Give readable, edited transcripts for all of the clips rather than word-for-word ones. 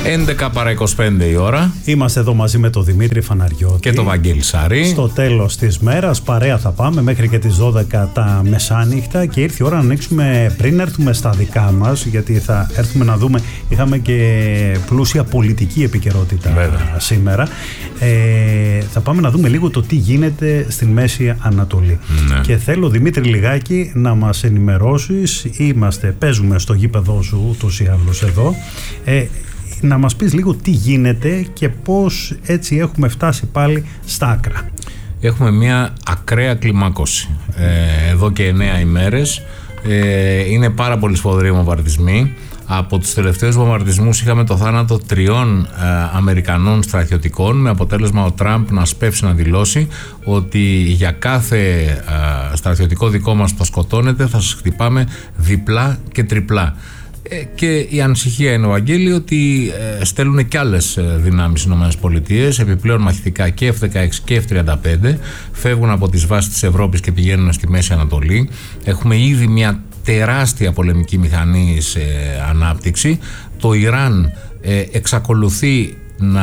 11 παρά 25 η ώρα. Είμαστε εδώ μαζί με τον Δημήτρη Φαναριώτη και τον Βαγγέλη Σαρή. Στο τέλος της μέρας, παρέα θα πάμε μέχρι και τις 12 τα μεσάνυχτα και ήρθε η ώρα να ανοίξουμε πριν έρθουμε στα δικά μας, γιατί θα έρθουμε να δούμε, είχαμε και πλούσια πολιτική επικαιρότητα σήμερα. Θα πάμε να δούμε λίγο το τι γίνεται στην Μέση Ανατολή. Και θέλω, Δημήτρη, λιγάκι να μας ενημερώσεις. Παίζουμε στο γήπεδο σου ούτως ή άλλως εδώ. Να μας πεις λίγο τι γίνεται και πώς έτσι έχουμε φτάσει πάλι στα άκρα. Έχουμε μια ακραία κλιμάκωση εδώ και 9 ημέρες. Είναι πάρα πολύ σφοδροί βομβαρδισμοί. Από τους τελευταίους βομβαρδισμούς είχαμε το θάνατο 3 Αμερικανών στρατιωτικών, με αποτέλεσμα ο Τραμπ να σπεύσει να δηλώσει ότι για κάθε στρατιωτικό δικό μας που θα σκοτώνεται θα σας χτυπάμε διπλά και τριπλά. Και η ανησυχία είναι, ο Βαγγέλη, ότι στέλνουν και άλλες δυνάμεις ΗΠΑ, επιπλέον μαχητικά και F-16 και F-35, φεύγουν από τις βάσεις της Ευρώπης και πηγαίνουν στη Μέση Ανατολή. Έχουμε ήδη μια τεράστια πολεμική μηχανή σε ανάπτυξη. Το Ιράν εξακολουθεί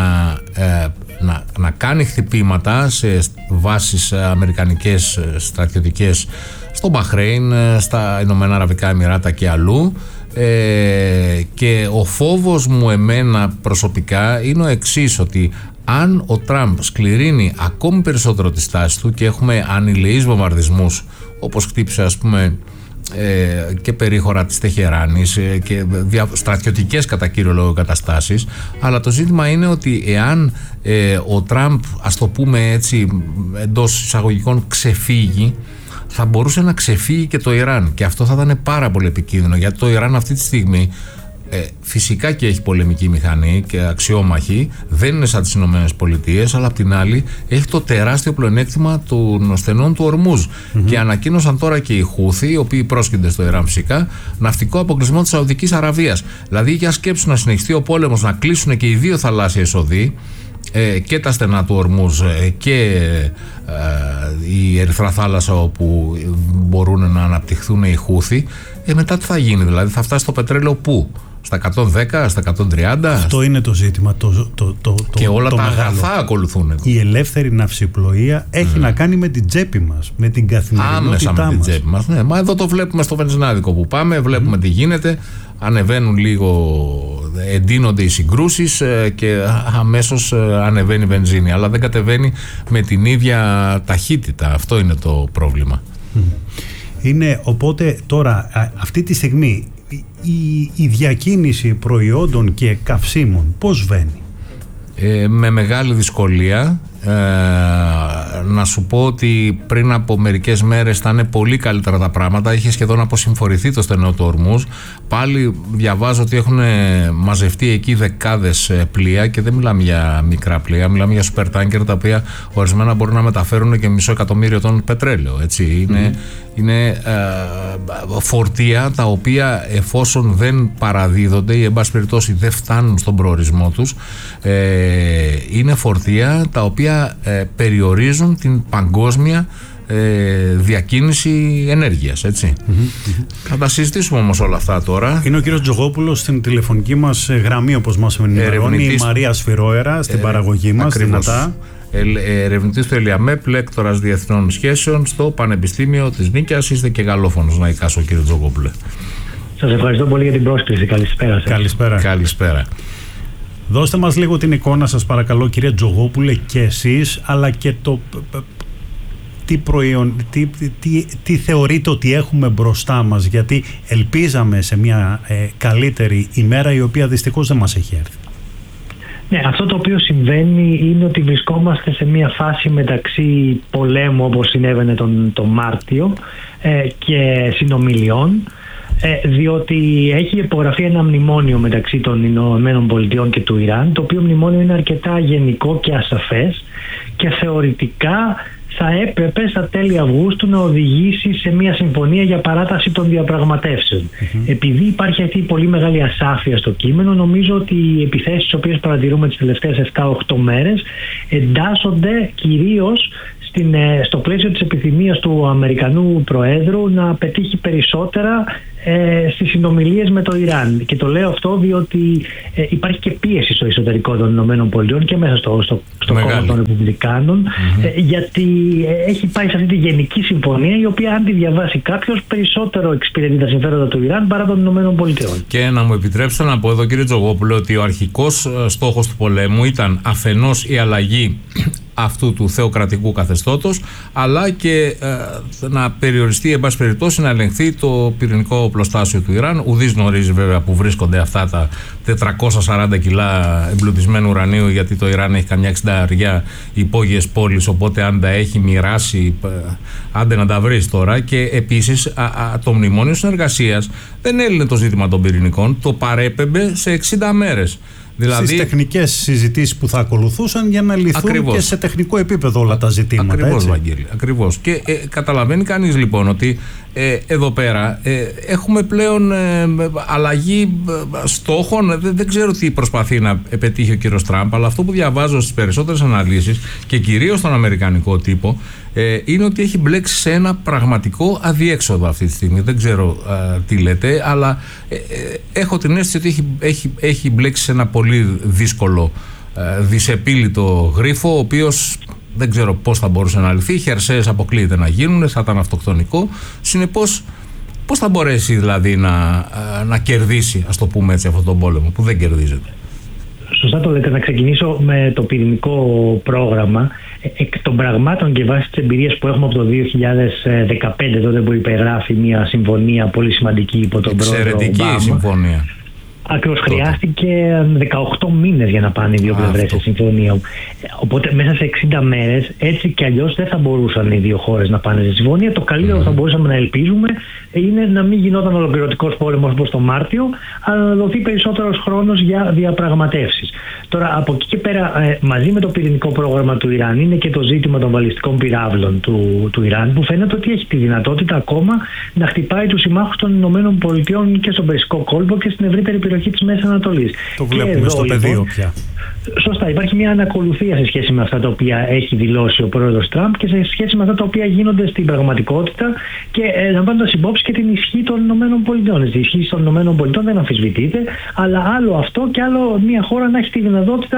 να κάνει χτυπήματα σε βάσεις αμερικανικές στρατιωτικές στο Μπαχρέιν, στα Ηνωμένα Αραβικά Εμιράτα και αλλού. Και ο φόβος μου εμένα προσωπικά είναι ο εξής, ότι αν ο Τραμπ σκληρύνει ακόμη περισσότερο τη στάση του και έχουμε ανηλεείς βομβαρδισμούς όπως χτύπησε ας πούμε και περίχωρα της Τεχεράνης και στρατιωτικές κατά κύριο λόγο καταστάσεις, αλλά το ζήτημα είναι ότι εάν ο Τραμπ, ας το πούμε έτσι εντός εισαγωγικών, ξεφύγει, θα μπορούσε να ξεφύγει και το Ιράν, και αυτό θα ήταν πάρα πολύ επικίνδυνο, γιατί το Ιράν αυτή τη στιγμή φυσικά και έχει πολεμική μηχανή και αξιόμαχη, δεν είναι σαν τις Ηνωμένες Πολιτείες, αλλά απ' την άλλη έχει το τεράστιο πλεονέκτημα των στενών του Ορμούζ. Και ανακοίνωσαν τώρα και οι Χούθοι, οι οποίοι πρόσκυνται στο Ιράν φυσικά, ναυτικό αποκλεισμό της Σαουδικής Αραβίας. Δηλαδή, για σκέψου να συνεχιστεί ο πόλεμος, να κλείσουν και οι δύο θαλάσσιες οδοί, και τα στενά του Ορμούζ και η Ερυθρά Θάλασσα, όπου μπορούν να αναπτυχθούν οι Χούθοι, μετά τι θα γίνει? Δηλαδή θα φτάσει το πετρέλαιο πού? Στα 110, στα 130? Αυτό είναι το ζήτημα. Και όλα το τα μεγάλο. αγαθά ακολουθούν. Η ελεύθερη ναυσιπλοεία έχει να κάνει με την τσέπη μας, με την καθημερινότητά άμεσα μας. με την τσέπη μας. Ναι, μα εδώ το βλέπουμε στο βενζινάδικο που πάμε, βλέπουμε τι γίνεται. Ανεβαίνουν λίγο, εντείνονται οι συγκρούσεις και αμέσως ανεβαίνει η βενζίνη, αλλά δεν κατεβαίνει με την ίδια ταχύτητα. Αυτό είναι το πρόβλημα. Είναι, οπότε τώρα αυτή τη στιγμή η διακίνηση προϊόντων και καυσίμων πώς βαίνει? Με μεγάλη δυσκολία. Να σου πω ότι πριν από μερικές μέρες ήταν πολύ καλύτερα τα πράγματα, είχε σχεδόν αποσυμφορηθεί το στενό του Ορμούζ. Πάλι διαβάζω ότι έχουν μαζευτεί εκεί δεκάδες πλοία, και δεν μιλάμε για μικρά πλοία, μιλάμε για σούπερ τάνκερ, τα οποία ορισμένα μπορούν να μεταφέρουν και 500.000 τόνους πετρέλαιο, έτσι. Είναι φορτία τα οποία, εφόσον δεν παραδίδονται ή εν πάση περιπτώσει δεν φτάνουν στον προορισμό τους, είναι φορτία τα οποία περιορίζουν την παγκόσμια διακίνηση ενέργειας, έτσι. Θα τα συζητήσουμε όμως όλα αυτά τώρα. Είναι ο κύριος Τζογόπουλος στην τηλεφωνική μας γραμμή, όπως μας ενημερώνει η Μαρία Σφυρόερα στην παραγωγή μας, δυνατά. Ερευνητής του ΕΛΙΑΜΕΠ, λέκτορας διεθνών σχέσεων στο Πανεπιστήμιο της Νίκαιας. Είστε και γαλλόφωνος, να εικάσω, κύριε Τζογόπουλε. Σας ευχαριστώ πολύ για την πρόσκληση. Καλησπέρα σας. Καλησπέρα. Δώστε μας λίγο την εικόνα σας παρακαλώ, κύριε Τζογόπουλε, και εσείς, αλλά και το τι θεωρείτε ότι έχουμε μπροστά μας, γιατί ελπίζαμε σε μια καλύτερη ημέρα, η οποία δυστυχώς δεν μας έχει έρθει. Ναι, αυτό το οποίο συμβαίνει είναι ότι βρισκόμαστε σε μια φάση μεταξύ πολέμου, όπως συνέβαινε τον Μάρτιο, και συνομιλιών, διότι έχει υπογραφεί ένα μνημόνιο μεταξύ των Ηνωμένων Πολιτειών και του Ιράν, το οποίο μνημόνιο είναι αρκετά γενικό και ασαφές και θεωρητικά θα έπρεπε στα τέλη Αυγούστου να οδηγήσει σε μια συμφωνία για παράταση των διαπραγματεύσεων. Επειδή υπάρχει αυτή η πολύ μεγάλη ασάφεια στο κείμενο, νομίζω ότι οι επιθέσεις τις οποίες παρατηρούμε τις τελευταίες 7-8 μέρες εντάσσονται κυρίως στο πλαίσιο της επιθυμίας του Αμερικανού Προέδρου να πετύχει περισσότερα στις συνομιλίες με το Ιράν. Και το λέω αυτό διότι υπάρχει και πίεση στο εσωτερικό των ΗΠΑ και μέσα στο κόμμα των Ρεπουμπλικάνων, γιατί έχει πάει σε αυτή τη γενική συμφωνία, η οποία, αν τη διαβάσει κάποιος, περισσότερο εξυπηρετεί τα συμφέροντα του Ιράν παρά των ΗΠΑ. Και να μου επιτρέψετε να πω εδώ, κύριε Τζογόπουλε, ότι ο αρχικός στόχος του πολέμου ήταν αφενός η αλλαγή αυτού του θεοκρατικού καθεστώτος, αλλά και να περιοριστεί, εν πάση περιπτώσει, να ελεγχθεί το πυρηνικό οπλοστάσιο του Ιράν. Ουδής γνωρίζει βέβαια που βρίσκονται αυτά τα 440 κιλά εμπλουτισμένου ουρανίου, γιατί το Ιράν έχει καμιά 60 υπόγειες πόλεις, οπότε αν τα έχει μοιράσει, άντε να τα βρεις τώρα. Και επίσης το μνημόνιο συνεργασίας δεν έλυνε το ζήτημα των πυρηνικών, το παρέπεμπε σε 60 μέρες. Δηλαδή, στις τεχνικές συζητήσεις που θα ακολουθούσαν για να λυθούν ακριβώς, και σε τεχνικό επίπεδο όλα τα ζητήματα. Ακριβώς, Βαγγέλη, ακριβώς. Και καταλαβαίνει κανείς λοιπόν ότι εδώ πέρα έχουμε πλέον αλλαγή στόχων. Δεν ξέρω τι προσπαθεί να πετύχει ο κύριος Τραμπ, αλλά αυτό που διαβάζω στις περισσότερες αναλύσεις και κυρίως στον αμερικανικό τύπο είναι ότι έχει μπλέξει σε ένα πραγματικό αδιέξοδο αυτή τη στιγμή. Δεν ξέρω τι λέτε, αλλά έχω την αίσθηση ότι έχει μπλέξει σε ένα πολύ δύσκολο, δυσεπίλητο γρίφο, ο οποίος δεν ξέρω πώς θα μπορούσε να λυθεί. Οι χερσαίες αποκλείεται να γίνουν, θα ήταν αυτοκτονικό. Συνεπώς, πώς θα μπορέσει δηλαδή να κερδίσει, ας το πούμε έτσι, αυτόν τον πόλεμο που δεν κερδίζεται? Σωστά το λέτε. Να ξεκινήσω με το πυρηνικό πρόγραμμα. Εκ των πραγμάτων και βάσει της εμπειρίας που έχουμε από το 2015, τότε που υπεγράφει μια συμφωνία πολύ σημαντική υπό τον πρόεδρο Ομπάμα. Εξαιρετική συμφωνία. Ακριβώς, χρειάστηκε 18 μήνες για να πάνε οι δύο πλευρές σε συμφωνία. Οπότε μέσα σε 60 μέρες, έτσι κι αλλιώς, δεν θα μπορούσαν οι δύο χώρες να πάνε σε συμφωνία. Το καλύτερο που θα μπορούσαμε να ελπίζουμε είναι να μην γινόταν ολοκληρωτικός πόλεμος όπως το Μάρτιο, αλλά να δοθεί περισσότερος χρόνος για διαπραγματεύσεις. Τώρα, από εκεί και πέρα, μαζί με το πυρηνικό πρόγραμμα του Ιράν, είναι και το ζήτημα των βαλιστικών πυράβλων του Ιράν, που φαίνεται ότι έχει τη δυνατότητα ακόμα να χτυπάει τους συμμάχους των ΗΠΑ και στον Περσικό κόλπο και στην ευρύτερη περιοχή της Μέσης Ανατολής. Το βλέπουμε εδώ, στο πεδίο πια. Σωστά, υπάρχει μια ανακολουθία σε σχέση με αυτά τα οποία έχει δηλώσει ο πρόεδρος Τραμπ και σε σχέση με αυτά τα οποία γίνονται στην πραγματικότητα, και λαμβάνοντας υπόψη και την ισχύ των ΗΠΑ. Η ισχύ των ΗΠΑ δεν αμφισβητείται, αλλά άλλο αυτό και άλλο μια χώρα να έχει τη δυνατότητα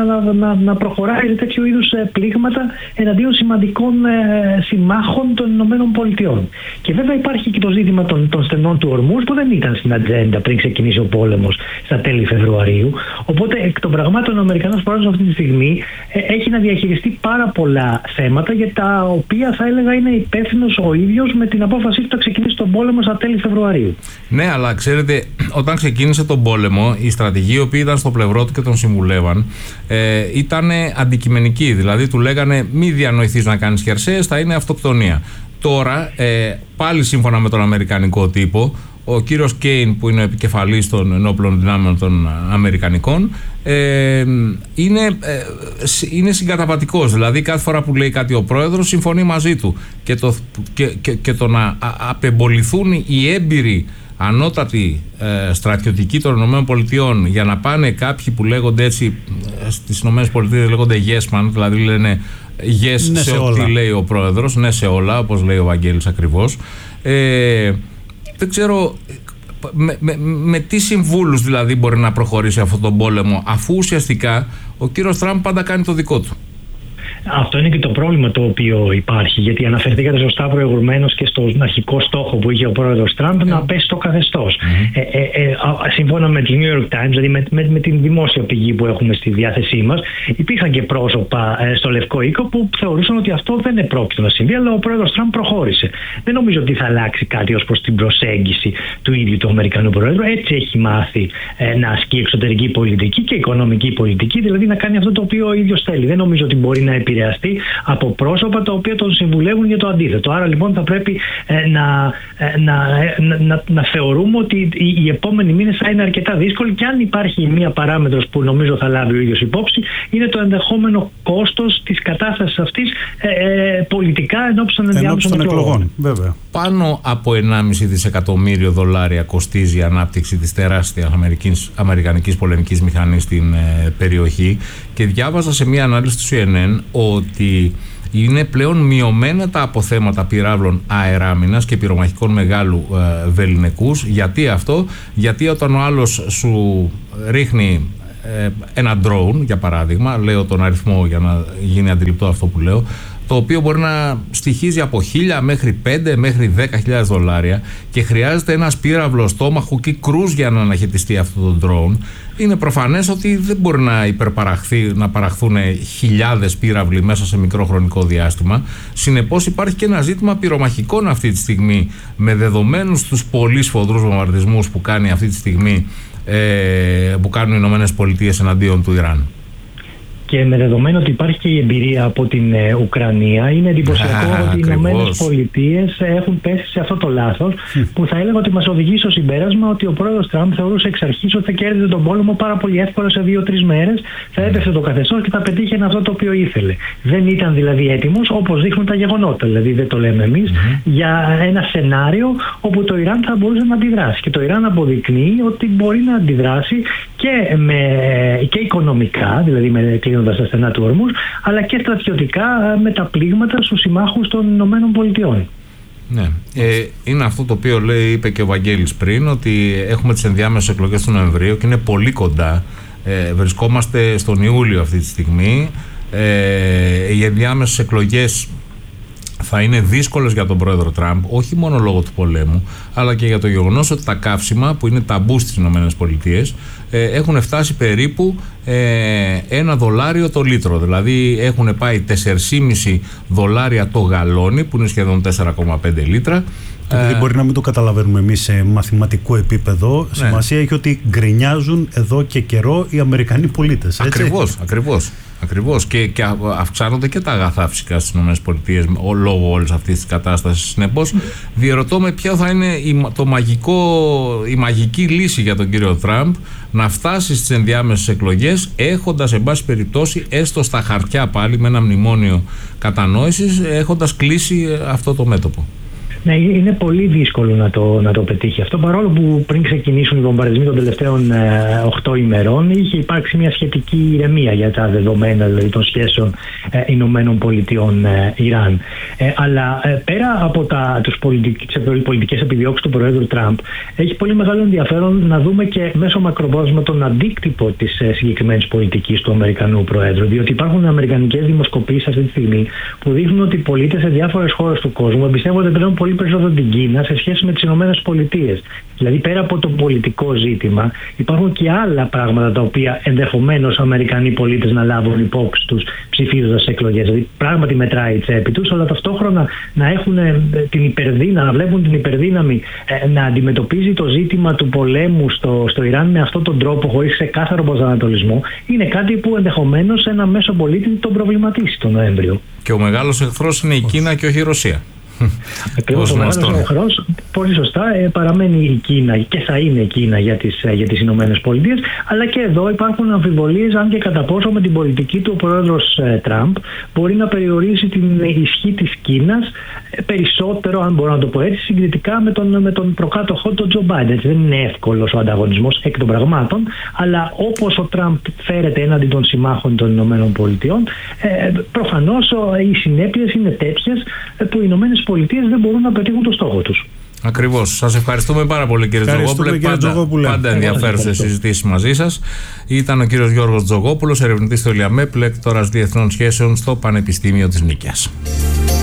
να προχωράει σε τέτοιου είδους πλήγματα εναντίον σημαντικών συμμάχων των ΗΠΑ. Και βέβαια υπάρχει και το ζήτημα των στενών του Ορμούζ, που δεν ήταν στην ατζέντα πριν ξεκινήσει ο πόλεμος στα τέλη Φεβρουαρίου. Οπότε εκ των πραγμάτων ο Αμερικανός πρόεδρος αυτή τη στιγμή έχει να διαχειριστεί πάρα πολλά θέματα, για τα οποία θα έλεγα είναι υπεύθυνος ο ίδιος με την απόφασή του να ξεκινήσει τον πόλεμο στα τέλη Φεβρουαρίου. Ναι, αλλά ξέρετε, όταν ξεκίνησε τον πόλεμο, οι στρατηγοί οι οποίοι ήταν στο πλευρό του και τον συμβουλεύαν ήταν αντικειμενικοί. Δηλαδή του λέγανε μη διανοηθείς να κάνεις χερσαίες, θα είναι αυτοκτονία. Τώρα, πάλι σύμφωνα με τον αμερικανικό τύπο, ο κύριος Κέιν, που είναι ο επικεφαλής των ενόπλων δυνάμεων των Αμερικανικών, είναι συγκαταβατικός. Δηλαδή κάθε φορά που λέει κάτι ο πρόεδρος συμφωνεί μαζί του, και το να απεμποληθούν οι έμπειροι ανώτατοι στρατιωτικοί των ΗΠΑ για να πάνε κάποιοι που λέγονται έτσι στις ΗΠΑ, λέγονται yes man, δηλαδή λένε yes σε ό,τι λέει ο πρόεδρος, ναι σε όλα, όπως λέει ο Βαγγέλης ακριβώς. Δεν ξέρω με τι συμβούλους δηλαδή μπορεί να προχωρήσει αυτόν τον πόλεμο, αφού ουσιαστικά ο κύριος Τραμπ πάντα κάνει το δικό του. Αυτό είναι και το πρόβλημα το οποίο υπάρχει, γιατί αναφερθήκατε σωστά προηγουμένως και στον αρχικό στόχο που είχε ο πρόεδρος Τραμπ να πέσει το καθεστώς. Σύμφωνα με τη New York Times, δηλαδή με την δημόσια πηγή που έχουμε στη διάθεσή μας, υπήρχαν και πρόσωπα στο Λευκό Οίκο που θεωρούσαν ότι αυτό δεν επρόκειτο να συμβεί, αλλά ο πρόεδρος Τραμπ προχώρησε. Δεν νομίζω ότι θα αλλάξει κάτι ως προς την προσέγγιση του ίδιου του Αμερικανού πρόεδρου. Έτσι έχει μάθει να ασκεί εξωτερική πολιτική και οικονομική πολιτική, δηλαδή να κάνει αυτό το οποίο ο ίδιος θέλει. Δεν νομίζω ότι μπορεί να επηρεαστεί από πρόσωπα τα οποία τον συμβουλεύουν για το αντίθετο. Άρα λοιπόν θα πρέπει να θεωρούμε ότι οι επόμενοι μήνες θα είναι αρκετά δύσκολοι, και αν υπάρχει μία παράμετρος που νομίζω θα λάβει ο ίδιος υπόψη, είναι το ενδεχόμενο κόστος της κατάστασης αυτής πολιτικά ενώπιση των εκλογών. Βέβαια. Πάνω από 1,5 δισεκατομμύριο δολάρια κοστίζει η ανάπτυξη της τεράστιας αμερικανικής πολεμικής μηχανής στην περιοχή, και διάβαζα σε μία ανάλυση του CNN ότι Είναι πλέον μειωμένα τα αποθέματα πυράβλων αεράμινας και πυρομαχικών μεγάλου βεληνικούς. Γιατί αυτό? Γιατί όταν ο άλλος σου ρίχνει ένα drone, για παράδειγμα, λέω τον αριθμό για να γίνει αντιληπτό αυτό που λέω, το οποίο μπορεί να στοιχίζει από 1.000 μέχρι 5 μέχρι 10.000 δολάρια και χρειάζεται ένας πύραυλος Tomahawk ή Cruise για να αναχαιτιστεί αυτό το drone, είναι προφανές ότι δεν μπορεί να παραχθούν χιλιάδες πύραυλοι μέσα σε μικρό χρονικό διάστημα. Συνεπώς υπάρχει και ένα ζήτημα πυρομαχικών αυτή τη στιγμή, με δεδομένους τους πολύ σφοδρούς βομβαρδισμούς που κάνει αυτή τη στιγμή που κάνουν οι Ηνωμένες Πολιτείες εναντίον του Ιράν. Και με δεδομένο ότι υπάρχει και η εμπειρία από την Ουκρανία, είναι εντυπωσιακό ότι οι Ηνωμένες Πολιτείες έχουν πέσει σε αυτό το λάθος, που θα έλεγα ότι μας οδηγεί στο συμπέρασμα ότι ο πρόεδρος Τραμπ θεωρούσε εξ αρχής ότι θα κέρδιζε τον πόλεμο πάρα πολύ εύκολα σε 2-3 μέρες, θα έπεσε το καθεστώς και θα πετύχει αυτό το οποίο ήθελε. Δεν ήταν δηλαδή έτοιμος, όπως δείχνουν τα γεγονότα, δηλαδή δεν το λέμε εμείς, για ένα σενάριο όπου το Ιράν θα μπορούσε να αντιδράσει. Και το Ιράν αποδεικνύει ότι μπορεί να αντιδράσει και οικονομικά, δηλαδή κλείνοντας τα στενά του ορμούς, αλλά και στρατιωτικά με τα πλήγματα στους συμμάχους των Ηνωμένων Πολιτειών. Ναι. Είναι αυτό το οποίο είπε και ο Βαγγέλης πριν, ότι έχουμε τις ενδιάμεσες εκλογές του Νοεμβρίου και είναι πολύ κοντά. Βρισκόμαστε στον Ιούλιο αυτή τη στιγμή. Οι ενδιάμεσες εκλογές θα είναι δύσκολες για τον πρόεδρο Τραμπ, όχι μόνο λόγω του πολέμου, αλλά και για το γεγονός ότι τα καύσιμα, που είναι ταμπού στις ΗΠΑ, έχουν φτάσει περίπου $1 το λίτρο. Δηλαδή έχουν πάει $4,5 το γαλόνι, που είναι σχεδόν 4,5 λίτρα. Δηλαδή μπορεί να μην το καταλαβαίνουμε εμείς σε μαθηματικό επίπεδο. Ναι. Σημασία έχει ότι γκρινιάζουν εδώ και καιρό οι Αμερικανοί πολίτες. Ακριβώς. Και αυξάνονται και τα αγαθά φυσικά στις ΗΠΑ λόγω όλης αυτής της κατάστασης. Συνεπώς, διερωτώ με ποια θα είναι η μαγική λύση για τον κύριο Τραμπ να φτάσει στις ενδιάμεσες εκλογές, έχοντας εν πάση περιπτώσει, έστω στα χαρτιά πάλι, με ένα μνημόνιο κατανόησης, έχοντας κλείσει αυτό το μέτωπο. Ναι, είναι πολύ δύσκολο να το πετύχει αυτό, παρόλο που πριν ξεκινήσουν οι βομβαρδισμοί των τελευταίων 8 ημερών είχε υπάρξει μια σχετική ηρεμία για τα δεδομένα, δηλαδή των σχέσεων Ηνωμένων Πολιτειών Ιράν. Αλλά πέρα από τις πολιτικές επιδιώξεις του Προέδρου Τραμπ, έχει πολύ μεγάλο ενδιαφέρον να δούμε και μέσω μακροπρόθεσμα τον αντίκτυπο της συγκεκριμένης πολιτικής του Αμερικανού Προέδρου. Διότι υπάρχουν αμερικανικές δημοσκοπήσεις αυτή τη στιγμή που δείχνουν ότι οι πολίτες σε διάφορες χώρες του κόσμου εμπιστεύονται πλέον πολύ περισσότερο την Κίνα σε σχέση με τις Ηνωμένες Πολιτείες. Δηλαδή, πέρα από το πολιτικό ζήτημα, υπάρχουν και άλλα πράγματα τα οποία ενδεχομένως Αμερικανοί πολίτες να λάβουν υπόψη τους ψηφίζοντας εκλογές. Δηλαδή, πράγματι μετράει η τσέπη τους, αλλά ταυτόχρονα να έχουν την υπερδύναμη, να βλέπουν την υπερδύναμη να αντιμετωπίζει το ζήτημα του πολέμου στο Ιράν με αυτόν τον τρόπο, χωρίς ξεκάθαρο προσανατολισμό, είναι κάτι που ενδεχομένως ένα μέσο πολίτη τον προβληματίσει τον Νοέμβριο. Και ο μεγάλος εχθρός είναι η Κίνα και όχι η Ρωσία. Ακριβώς, ο μεγάλος εχθρός, πολύ σωστά, παραμένει η Κίνα και θα είναι η Κίνα για τις Ηνωμένες Πολιτείες, αλλά και εδώ υπάρχουν αμφιβολίες αν και κατά πόσο με την πολιτική του ο πρόεδρος Τραμπ μπορεί να περιορίσει την ισχύ της Κίνας περισσότερο, αν μπορώ να το πω έτσι, συγκριτικά με τον προκάτοχό τον Τζο Μπάιντεν. Δεν είναι εύκολος ο ανταγωνισμός εκ των πραγμάτων, αλλά όπως ο Τραμπ φέρεται έναντι των συμμάχων των Ηνωμένων Πολιτειών, προφανώς οι συνέπειες είναι τέτοιες που οι Ηνωμένες Πολιτείες δεν μπορούν να πετύχουν το στόχο τους. Ακριβώς. Σας ευχαριστούμε πάρα πολύ, κύριε Τζογόπουλε. Πάντα ενδιαφέρουσες συζητήσεις μαζί σας. Ήταν ο κύριος Γιώργος Τζογόπουλος, ερευνητής στο ΕΛΙΑΜΕΠ, λέκτορας διεθνών σχέσεων στο Πανεπιστήμιο της Νίκαιας.